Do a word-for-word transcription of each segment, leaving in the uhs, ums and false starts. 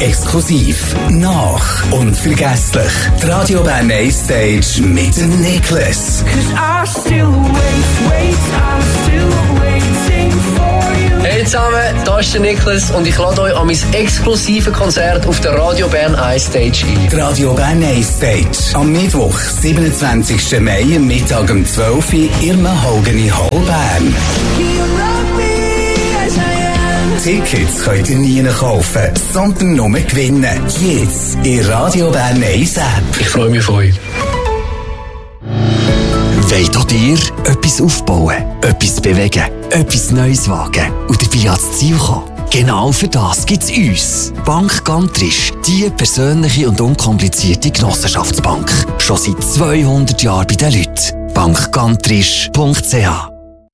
Exklusiv, nach und vergesslich. Die Radio Bern eins Stage mit dem Nicholas. Hey zusammen, da ist der Nicholas und ich lade euch an mein exklusives Konzert auf der Radio Bern eins Stage ein. Die Radio Bern eins Stage am Mittwoch, siebenundzwanzigsten Mai, am Mittag um zwölf Uhr im Mahogany Hall Bern. Tickets könnt ihr nie kaufen, sondern nur gewinnen. Jetzt in Radio Bern eins App. Ich freue mich auf euch. Wollt auch ihr etwas aufbauen, etwas bewegen, etwas Neues wagen und dabei ans Ziel kommen? Genau für das gibt es uns. Bank Gantrisch, die persönliche und unkomplizierte Genossenschaftsbank. Schon seit zweihundert Jahren bei den Leuten. bank gantrisch punkt c h.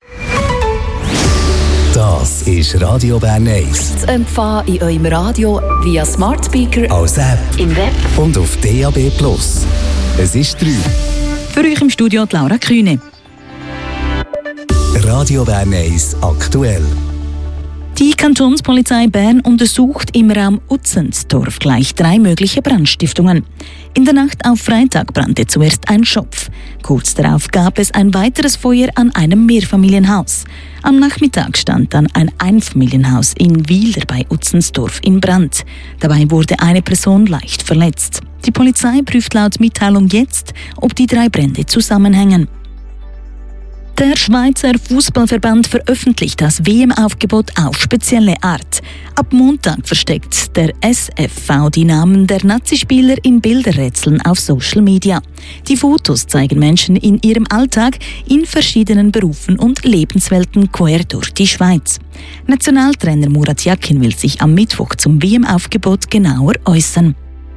Das ist Radio Bern eins. Zu empfangen in eurem Radio via Smart Speaker, Als App im Web und auf D A B plus. Es ist drei. Für euch im Studio die Laura Kühne. Radio Bern eins aktuell. Die Kantonspolizei Bern untersucht im Raum Utzenstorf gleich drei mögliche Brandstiftungen. In der Nacht auf Freitag brannte zuerst ein Schopf. Kurz darauf gab es ein weiteres Feuer an einem Mehrfamilienhaus. Am Nachmittag stand dann ein Einfamilienhaus in Wieler bei Utzenstorf in Brand. Dabei wurde eine Person leicht verletzt. Die Polizei prüft laut Mitteilung jetzt, ob die drei Brände zusammenhängen. Der Schweizer Fußballverband veröffentlicht das W M-Aufgebot auf spezielle Art. Ab Montag versteckt der S F V die Namen der Nazispieler in Bilderrätseln auf Social Media. Die Fotos zeigen Menschen in ihrem Alltag in verschiedenen Berufen und Lebenswelten quer durch die Schweiz. Nationaltrainer Murat Yakin will sich am Mittwoch zum W M-Aufgebot genauer äußern.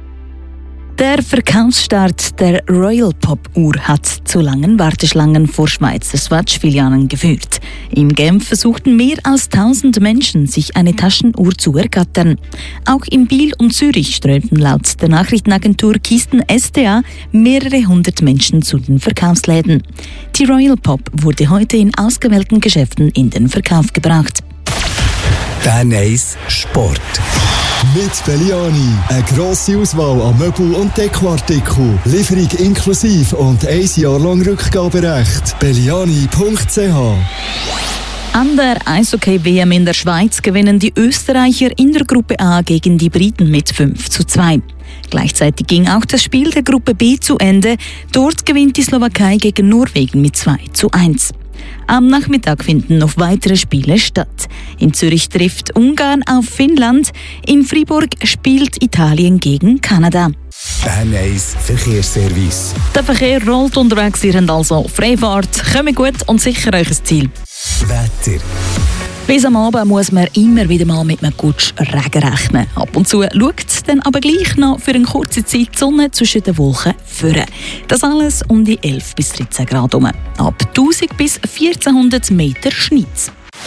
Der Verkaufsstart der Royal Pop Uhr hat zu langen Warteschlangen vor Schweizer Swatch-Filialen geführt. In Genf versuchten mehr als tausend Menschen, sich eine Taschenuhr zu ergattern. Auch in Biel und Zürich strömten laut der Nachrichtenagentur Kisten S D A mehrere hundert Menschen zu den Verkaufsläden. Die Royal Pop wurde heute in ausgewählten Geschäften in den Verkauf gebracht. Bern eins Sport. Mit Belliani. Eine grosse Auswahl an Möbel- und Dekoartikeln. Lieferung inklusiv und ein Jahr lang Rückgaberecht. belliani punkt c h. An der Eishockey-W M in der Schweiz gewinnen die Österreicher in der Gruppe A gegen die Briten mit fünf zu zwei. Gleichzeitig ging auch das Spiel der Gruppe B zu Ende. Dort gewinnt die Slowakei gegen Norwegen mit zwei zu eins. Am Nachmittag finden noch weitere Spiele statt. In Zürich trifft Ungarn auf Finnland. In Fribourg spielt Italien gegen Kanada. Bern eins Verkehrsservice. Der Verkehr rollt unterwegs, ihr habt also Freifahrt. Kommt gut und sicher euch ein Ziel. Wetter. Bis am Abend muss man immer wieder mal mit einem Gutsch Regen rechnen. Ab und zu schaut dann aber gleich noch für eine kurze Zeit die Sonne zwischen den Wolken führen. Das alles um die elf bis dreizehn Grad herum. Ab tausend bis vierzehnhundert Meter Schneitz.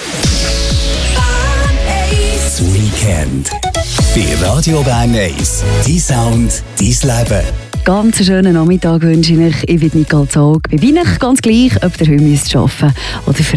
Das Weekend. Bei Radio Bern eins. Dein Sound, dein Leben. Ganz schönen Nachmittag wünsche ich euch. Ich bin Nicole Zog. Bei Weihnachten ganz gleich, ob ihr heute arbeiten müsst oder